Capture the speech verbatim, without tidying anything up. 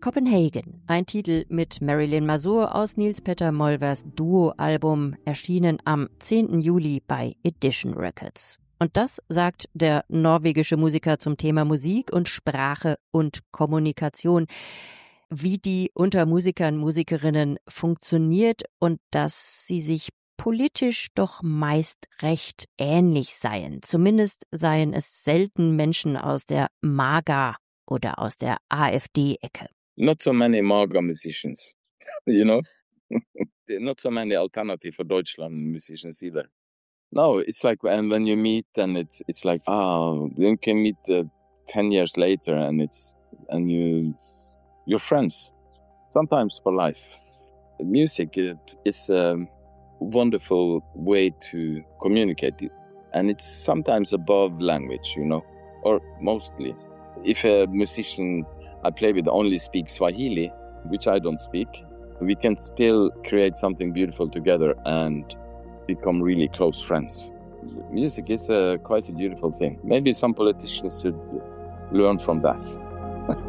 Copenhagen, ein Titel mit Marilyn Mazur aus Niels Petter Molvers Duo-Album, erschienen am zehnten Juli bei Edition Records. Und das sagt der norwegische Musiker zum Thema Musik und Sprache und Kommunikation, wie die unter Musikern, Musikerinnen funktioniert und dass sie sich politisch doch meist recht ähnlich seien. Zumindest seien es selten Menschen aus der MAGA oder aus der AfD-Ecke. Not so many MAGA musicians, you know? Not so many alternative for Deutschland musicians either. No, it's like when, when you meet and it's it's like, ah, you can meet uh, ten years later and it's and you you're friends, sometimes for life. Music it, is a wonderful way to communicate it, and it's sometimes above language, you know, or mostly. If a musician I play with only speaks Swahili, which I don't speak, we can still create something beautiful together and become really close friends. Music is a, quite a beautiful thing. Maybe some politicians should learn from that.